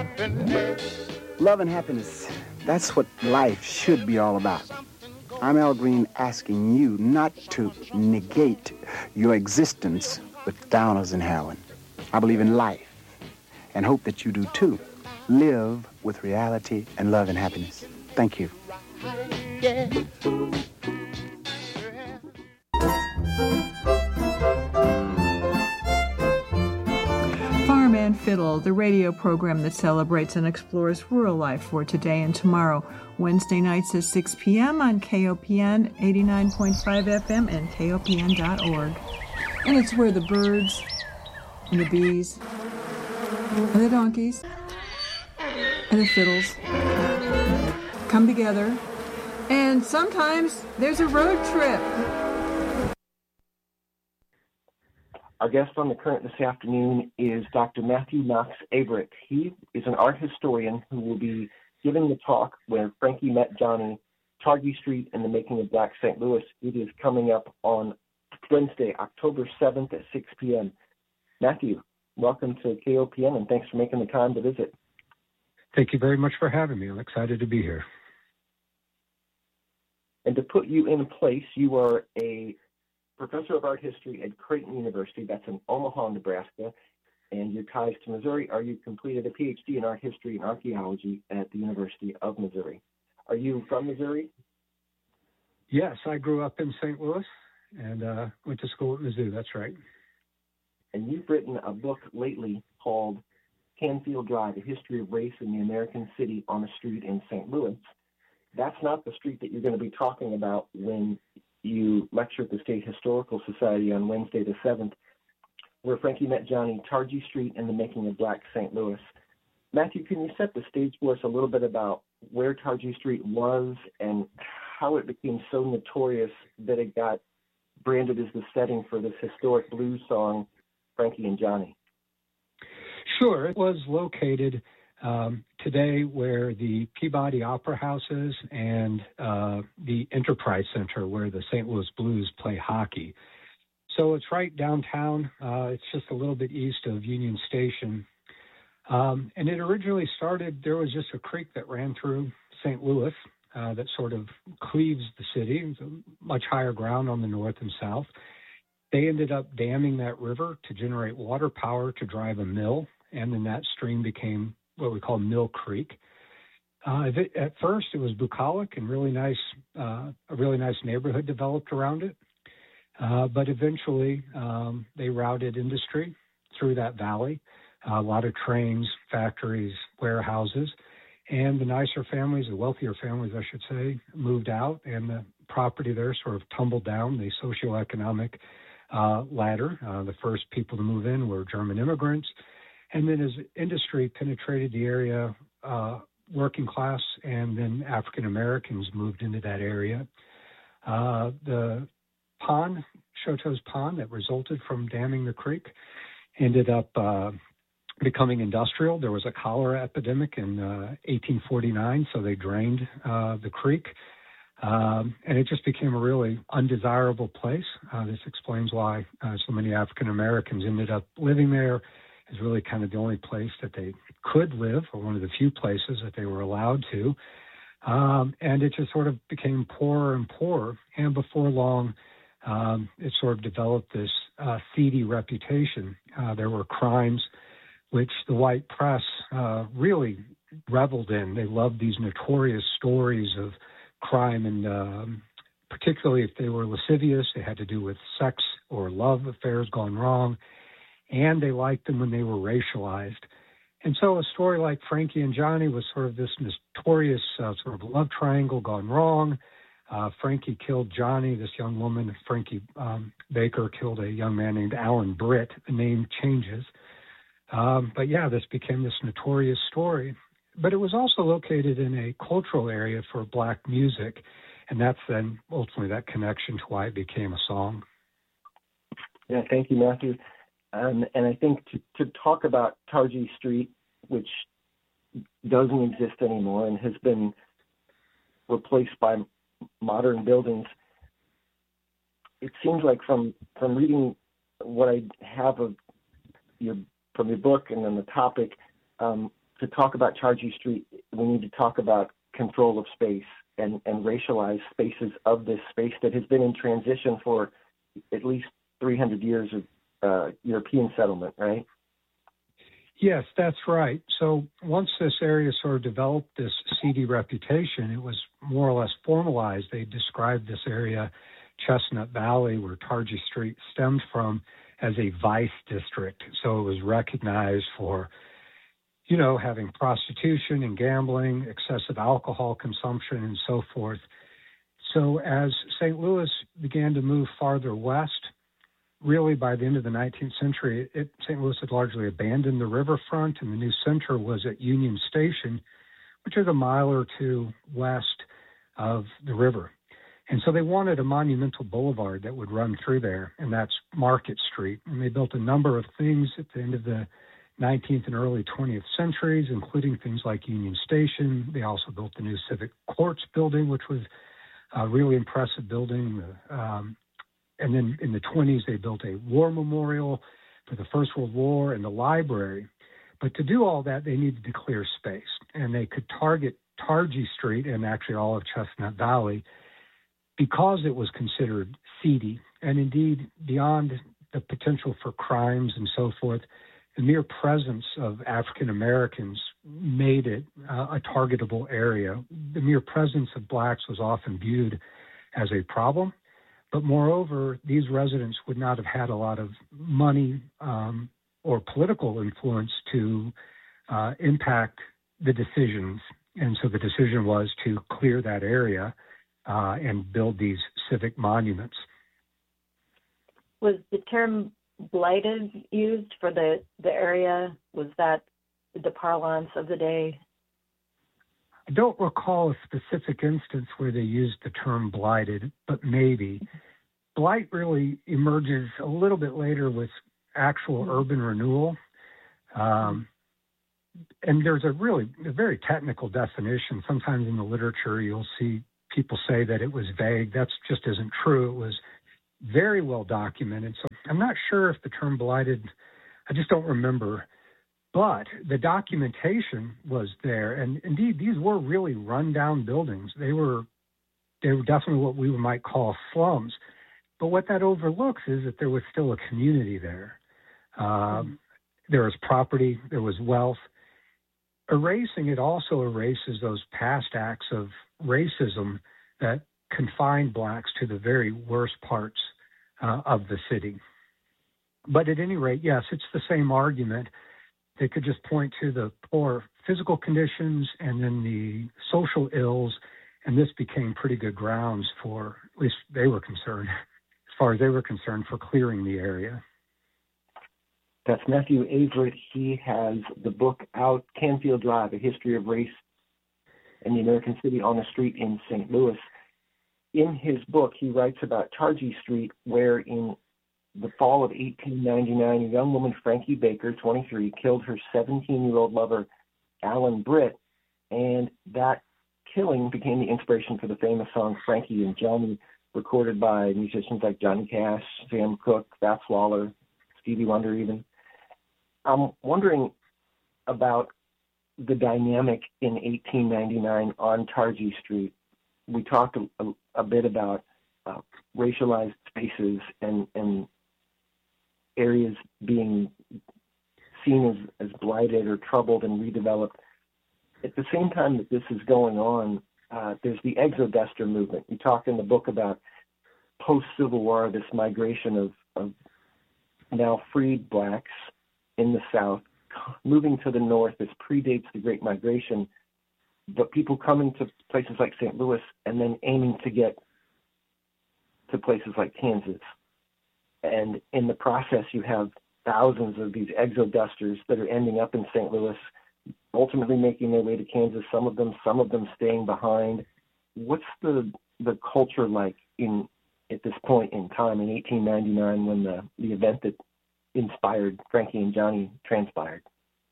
Love and happiness, that's what life should be all about. I'm Al Green asking you not to negate your existence with downers and heroin. I believe in life and hope that you do too. Live with reality and love and happiness. Thank you. Farm and Fiddle, the radio program that celebrates and explores rural life for today and tomorrow. Wednesday nights at 6 p.m. on KOPN 89.5 FM and KOPN.org. And it's where the birds and the bees and the donkeys and the fiddles come together. And sometimes there's a road trip. Our guest on The Current this afternoon is Dr. Matthew Knox Averett. He is an art historian who will be giving the talk Where Frankie Met Johnny, Targhee Street and the Making of Black St. Louis. It is coming up on Wednesday, October 7th at 6 p.m. Matthew, welcome to KOPN, and thanks for making the time to visit. Thank you very much for having me. I'm excited to be here. And to put you in place, you are a professor of art history at Creighton University. That's in Omaha, Nebraska. And your ties to Missouri are you completed a PhD in art history and archaeology at the University of Missouri. Are you from Missouri? Yes, I grew up in St. Louis and went to school at Mizzou. That's right. And you've written a book lately called Canfield Drive, A History of Race in the American City on a Street in St. Louis. That's not the street that you're going to be talking about when you lecture at the State Historical Society on Wednesday the 7th, Where Frankie Met Johnny, Targhee Street, and the Making of Black St. Louis. Matthew, can you set the stage for us a little bit about where Targhee Street was and how it became so notorious that it got branded as the setting for this historic blues song, Frankie and Johnny? Sure. It was located today where the Peabody Opera House is and the Enterprise Center where the St. Louis Blues play hockey. So it's right downtown. It's just a little bit east of Union Station. And it originally started, there was just a creek that ran through St. Louis that sort of cleaves the city. It's much higher ground on the north and south. They ended up damming that river to generate water power to drive a mill, and then that stream became what we call Mill Creek. At first, it was bucolic and a really nice neighborhood developed around it. But eventually, they routed industry through that valley, a lot of trains, factories, warehouses, and the nicer families, the wealthier families, I should say, moved out, and the property there sort of tumbled down the socioeconomic ladder. The first people to move in were German immigrants. And then as industry penetrated the area, working class and then African Americans moved into that area. The pond, Choteau's Pond, that resulted from damming the creek, ended up becoming industrial. There was a cholera epidemic in 1849, so they drained the creek. And it just became a really undesirable place. This explains why so many African Americans ended up living there. Is really kind of the only place that they could live, or one of the few places that they were allowed to. And it just sort of became poorer and poorer. And before long, it sort of developed this seedy reputation. There were crimes which the white press really reveled in. They loved these notorious stories of crime, and particularly if they were lascivious, they had to do with sex or love affairs gone wrong. And they liked them when they were racialized. And so a story like Frankie and Johnny was sort of this notorious sort of love triangle gone wrong. Frankie killed Johnny, this young woman. Frankie Baker killed a young man named Alan Britt. The name changes. But yeah, this became this notorious story. But it was also located in a cultural area for Black music. And that's then ultimately that connection to why it became a song. Yeah, thank you, Matthew. And I think to talk about Targhee Street, which doesn't exist anymore and has been replaced by modern buildings, it seems like from reading what I have of from your book and then the topic, to talk about Chargy Street, we need to talk about control of space and racialized spaces of this space that has been in transition for at least 300 years of European settlement, right? Yes, that's right. So once this area sort of developed this seedy reputation, it was more or less formalized. They described this area, Chestnut Valley, where Chargy Street stemmed from, as a vice district. So it was recognized for, having prostitution and gambling, excessive alcohol consumption, and so forth. So as St. Louis began to move farther west, really by the end of the 19th century, St. Louis had largely abandoned the riverfront, and the new center was at Union Station, which is a mile or two west of the river. And so they wanted a monumental boulevard that would run through there, and that's Market Street. And they built a number of things at the end of the 19th and early 20th centuries, including things like Union Station. They also built the new Civic Courts building, which was a really impressive building. And then in the 20s, they built a war memorial for the First World War and the library. But to do all that, they needed to clear space, and they could target Chargy Street and actually all of Chestnut Valley because it was considered seedy. And indeed, beyond the potential for crimes and so forth, the mere presence of African Americans made it a targetable area. The mere presence of blacks was often viewed as a problem. But moreover, these residents would not have had a lot of money or political influence to impact the decisions. And so the decision was to clear that area and build these civic monuments. Was the term blighted used for the area? Was that the parlance of the day? I don't recall a specific instance where they used the term blighted, but maybe. Blight really emerges a little bit later with actual urban renewal. And there's a very technical definition. Sometimes in the literature, you'll see people say that it was vague. That just isn't true. It was very well documented. So I'm not sure if the term blighted, I just don't remember. But the documentation was there. And indeed, these were really rundown buildings. They were definitely what we might call slums. But what that overlooks is that there was still a community there. There was property, there was wealth. Erasing it also erases those past acts of racism that confined blacks to the very worst parts of the city. But at any rate, yes, it's the same argument. They could just point to the poor physical conditions and then the social ills, and this became pretty good grounds for, at least they were concerned, as far as they were concerned, for clearing the area. That's Matthew Averett. He has the book out, Canfield Drive, A History of Race in the American City on the Street in St. Louis. In his book, he writes about Chargy Street, where in the fall of 1899, a young woman, Frankie Baker, 23, killed her 17-year-old lover, Alan Britt, and that killing became the inspiration for the famous song Frankie and Johnny, recorded by musicians like Johnny Cash, Sam Cooke, Fats Waller, Stevie Wonder even. I'm wondering about the dynamic in 1899 on Chargy Street. We talked a bit about racialized spaces and areas being seen as blighted or troubled and redeveloped. At the same time that this is going on, there's the exoduster movement. You talk in the book about post-Civil War, this migration of now freed blacks in the South moving to the North. This predates the Great Migration, but people coming to places like St. Louis and then aiming to get to places like Kansas. And in the process, you have thousands of these exodusters that are ending up in St. Louis, ultimately making their way to Kansas, some of them staying behind. What's the culture like at this point in time in 1899 when the event that inspired Frankie and Johnny transpired?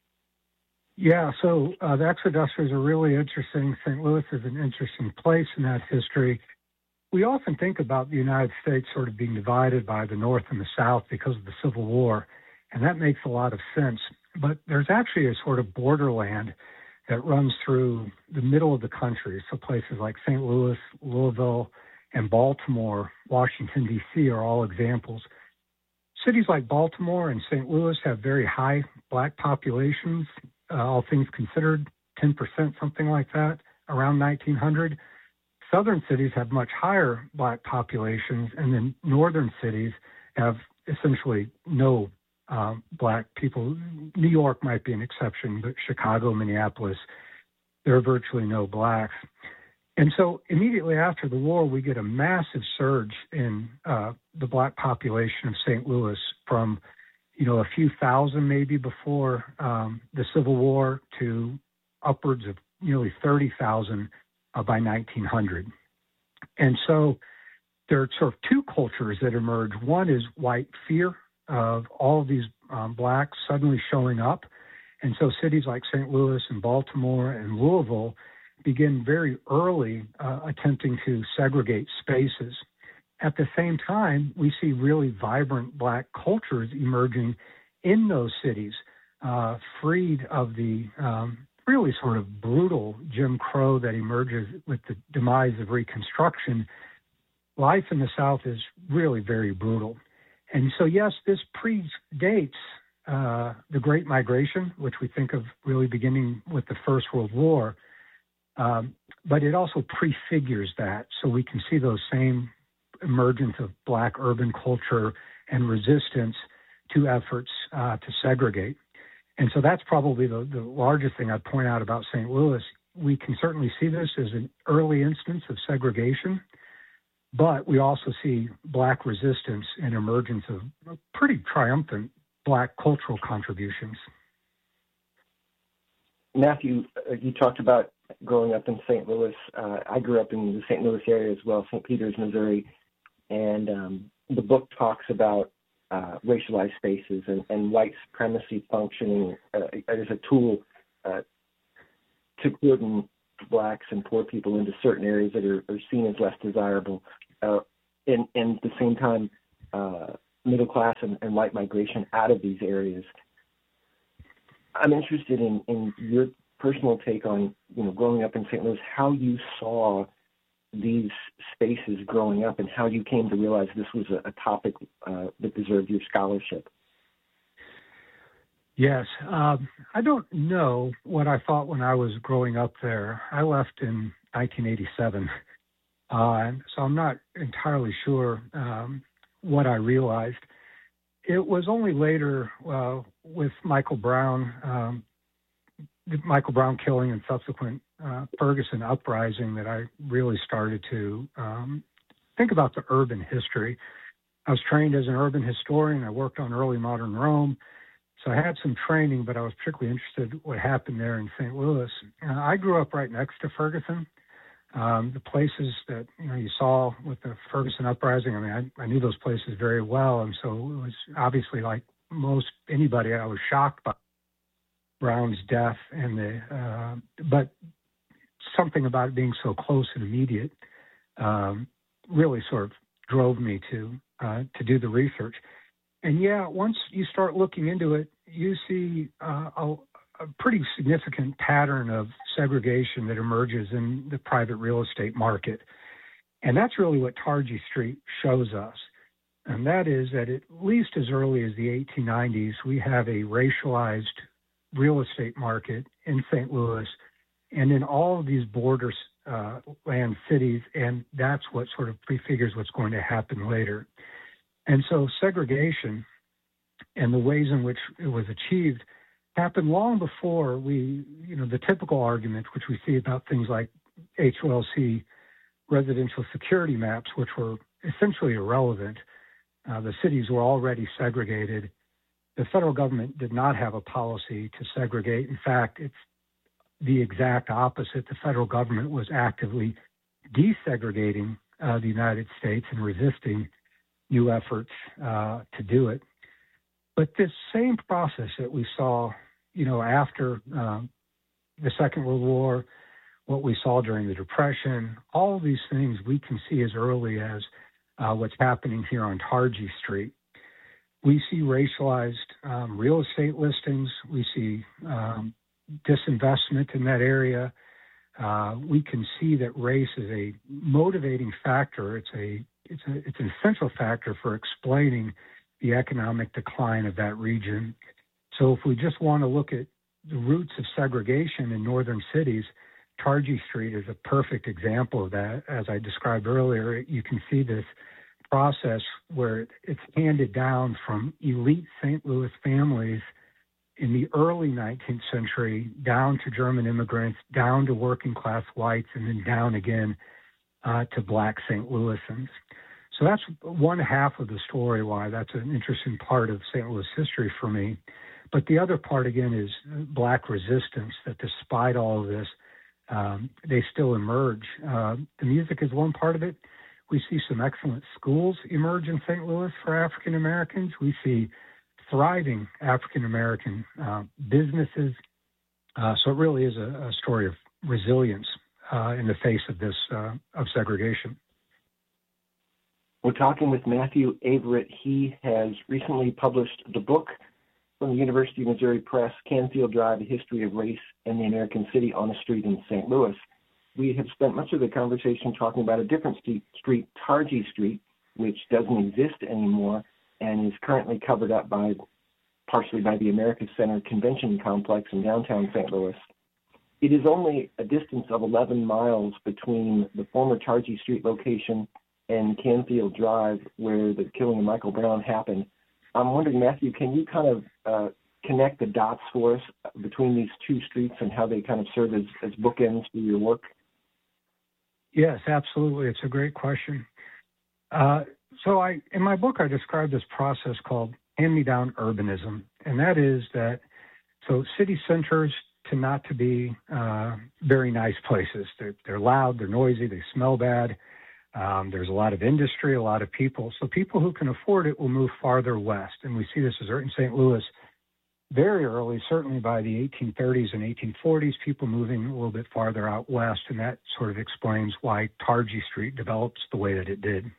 Yeah, so the exodusters are really interesting. St. Louis is an interesting place in that history. We often think about the United States sort of being divided by the North and the South because of the Civil War, and that makes a lot of sense. but there's actually a sort of borderland that runs through the middle of the country. So places like St. Louis, Louisville, and Baltimore, Washington, D.C. are all examples. Cities like Baltimore and St. Louis have very high black populations, all things considered, 10%, something like that, around 1900. Southern cities have much higher black populations, and then northern cities have essentially no black people. New York might be an exception, but Chicago, Minneapolis, there are virtually no blacks. And so immediately after the war, we get a massive surge in the black population of St. Louis from, a few thousand maybe before the Civil War to upwards of nearly 30,000 by 1900. And so there are sort of two cultures that emerge. One is white fear of all of these blacks suddenly showing up. And so cities like St. Louis and Baltimore and Louisville begin very early attempting to segregate spaces. At the same time, we see really vibrant black cultures emerging in those cities, freed of the really sort of brutal Jim Crow that emerges with the demise of Reconstruction. Life in the South is really very brutal. And so, yes, this predates the Great Migration, which we think of really beginning with the First World War, but it also prefigures that. So we can see those same emergence of black urban culture and resistance to efforts to segregate. And so that's probably the largest thing I'd point out about St. Louis. We can certainly see this as an early instance of segregation, but we also see black resistance and emergence of pretty triumphant black cultural contributions. Matthew, you talked about growing up in St. Louis. I grew up in the St. Louis area as well, St. Peters, Missouri, and the book talks about racialized spaces and white supremacy functioning as a tool to put blacks and poor people into certain areas that are seen as less desirable. And at the same time, middle class and white migration out of these areas. I'm interested in your personal take on, growing up in St. Louis, how you saw these spaces growing up and how you came to realize this was a topic that deserved your scholarship. Yes. I don't know what I thought when I was growing up there. I left in 1987, so I'm not entirely sure what I realized. It was only later with Michael Brown, the Michael Brown killing and subsequent Ferguson uprising that I really started to think about the urban history. I was trained as an urban historian. I worked on early modern Rome. So I had some training, but I was particularly interested in what happened there in St. Louis. I grew up right next to Ferguson. The places that you saw with the Ferguson uprising, I knew those places very well, and so it was obviously like most anybody, I was shocked by Brown's death, and but something about it being so close and immediate really sort of drove me to do the research. And yeah, once you start looking into it, you see a pretty significant pattern of segregation that emerges in the private real estate market. And that's really what Targhee Street shows us. And that is that at least as early as the 1890s, we have a racialized real estate market in St. Louis and in all of these border land cities, and that's what sort of prefigures what's going to happen later. And so segregation and the ways in which it was achieved happened long before the typical arguments which we see about things like HOLC residential security maps, which were essentially irrelevant. The cities were already segregated. The federal government did not have a policy to segregate. In fact, it's the exact opposite. The federal government was actively desegregating the United States and resisting new efforts to do it. But this same process that we saw, after the Second World War, what we saw during the Depression, all of these things we can see as early as what's happening here on Targhee Street. We see racialized real estate listings. We see disinvestment in that area. We can see that race is a motivating factor. It's an essential factor for explaining the economic decline of that region. So if we just want to look at the roots of segregation in northern cities, Targhee Street is a perfect example of that. As I described earlier, you can see this process where it's handed down from elite St. Louis families in the early 19th century down to German immigrants, down to working class whites, and then down again to black St. Louisans. So that's one half of the story, why that's an interesting part of St. Louis history for me. But the other part, again, is black resistance, that despite all of this, they still emerge. The music is one part of it. We see some excellent schools emerge in St. Louis for African Americans. We see thriving African American businesses. So it really is a story of resilience in the face of this of segregation. We're talking with Matthew Averett. He has recently published the book from the University of Missouri Press, Canfield Drive, A History of Race and the American City on a Street in St. Louis. We have spent much of the conversation talking about a different street, Targhee Street, which doesn't exist anymore and is currently covered up partially by the America Center Convention Complex in downtown St. Louis. It is only a distance of 11 miles between the former Targhee Street location and Canfield Drive, where the killing of Michael Brown happened. I'm wondering, Matthew, can you kind of connect the dots for us between these two streets and how they kind of serve as bookends for your work? Yes, absolutely. It's a great question. So in my book, I describe this process called hand-me-down urbanism, and that is that so city centers tend not to be very nice places. They're loud, they're noisy, they smell bad. There's a lot of industry, a lot of people. So people who can afford it will move farther west, and we see this in St. Louis very early, certainly by the 1830s and 1840s, people moving a little bit farther out west, and that sort of explains why Targhee Street develops the way that it did.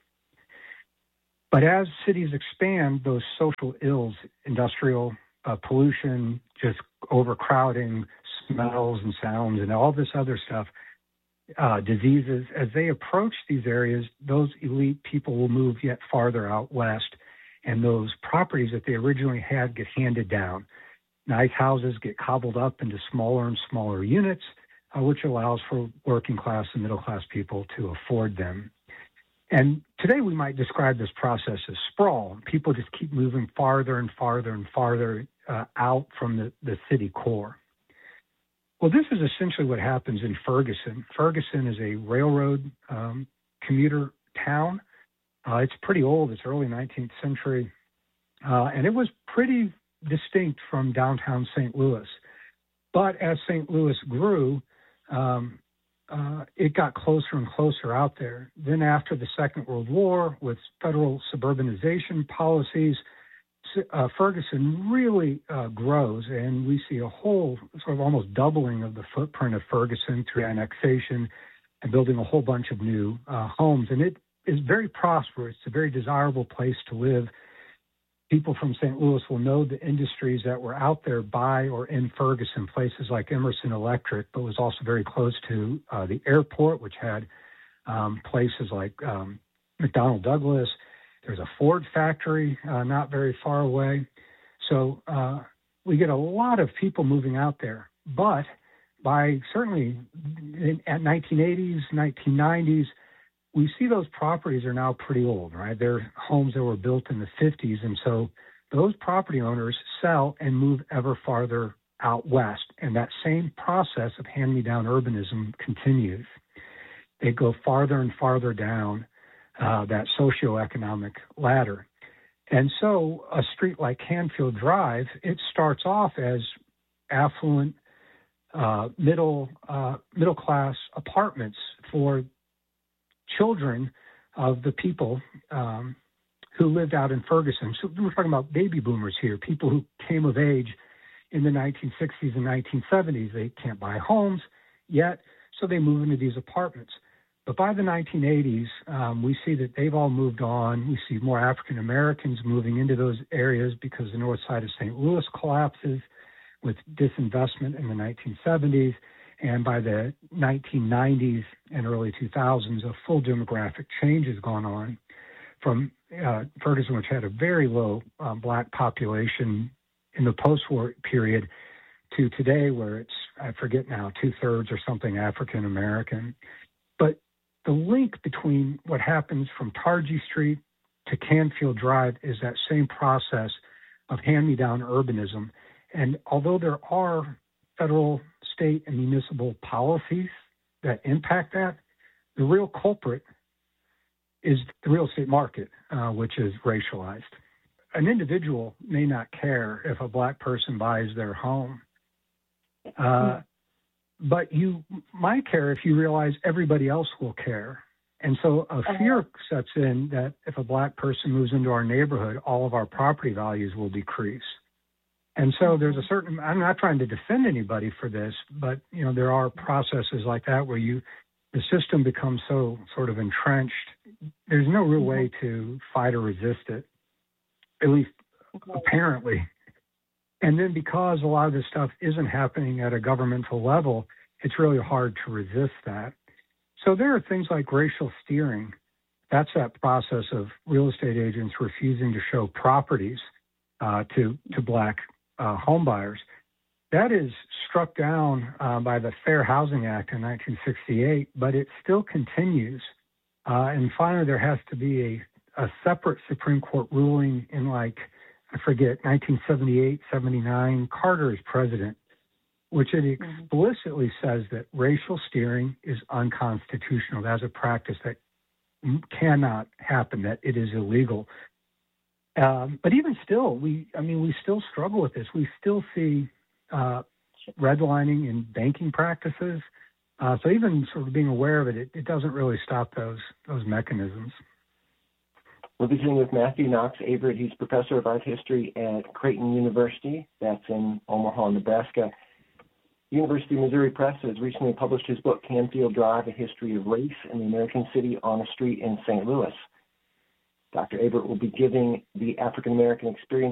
But as cities expand, those social ills, industrial pollution, just overcrowding, smells and sounds, and all this other stuff, diseases, as they approach these areas, those elite people will move yet farther out west, and those properties that they originally had get handed down. Nice houses get cobbled up into smaller and smaller units, which allows for working class and middle class people to afford them. And today we might describe this process as sprawl. People just keep moving farther and farther and farther out from the city core. Well, this is essentially what happens in Ferguson. Ferguson is a railroad commuter town. It's pretty old. It's early 19th century. And it was pretty distinct from downtown St. Louis. But as St. Louis grew, it got closer and closer out there. Then after the Second World War, with federal suburbanization policies, Ferguson really grows, and we see a whole sort of almost doubling of the footprint of Ferguson through annexation and building a whole bunch of new homes. And it is very prosperous. It's a very desirable place to live. People from St. Louis will know the industries that were out there by or in Ferguson, places like Emerson Electric, but was also very close to the airport, which had places like McDonnell Douglas. There's a Ford factory not very far away. So we get a lot of people moving out there. But by certainly at 1980s, 1990s, we see those properties are now pretty old, right? They're homes that were built in the 50s. And so those property owners sell and move ever farther out west. And that same process of hand-me-down urbanism continues. They go farther and farther down that socioeconomic ladder. And so a street like Canfield Drive, it starts off as affluent middle class apartments for children of the people who lived out in Ferguson. So we're talking about baby boomers here, people who came of age in the 1960s and 1970s. They can't buy homes yet, so they move into these apartments. But by the 1980s, we see that they've all moved on. We see more African Americans moving into those areas because the north side of St. Louis collapses with disinvestment in the 1970s. And by the 1990s and early 2000s, a full demographic change has gone on from Ferguson, which had a very low black population in the post-war period, to today where it's, I forget now, 2/3 or something African American. But the link between what happens from Targhee Street to Canfield Drive is that same process of hand-me-down urbanism. And although there are federal, state, and municipal policies that impact that, the real culprit is the real estate market, which is racialized. An individual may not care if a black person buys their home, but you might care if you realize everybody else will care. And so a fear sets in that if a black person moves into our neighborhood, all of our property values will decrease. And so there's a certain, I'm not trying to defend anybody for this, but, you know, there are processes like that where the system becomes so sort of entrenched. There's no real way to fight or resist it, at least apparently. And then because a lot of this stuff isn't happening at a governmental level, it's really hard to resist that. So there are things like racial steering. That's that process of real estate agents refusing to show properties to black home buyers. That is struck down by the Fair Housing Act in 1968, but it still continues. And finally, there has to be a separate Supreme Court ruling in, like, I forget, 1978, 79, Carter is president, which it explicitly says that racial steering is unconstitutional. That's a practice that cannot happen, that it is illegal. But even still, we still struggle with this. We still see redlining in banking practices. So even sort of being aware of it, it doesn't really stop those mechanisms. We're visiting with Matthew Knox Averett. He's professor of art history at Creighton University. That's in Omaha, Nebraska. University of Missouri Press has recently published his book, Canfield Drive, A History of Race in the American City on a Street in St. Louis. Dr. Averett will be giving the African American Experience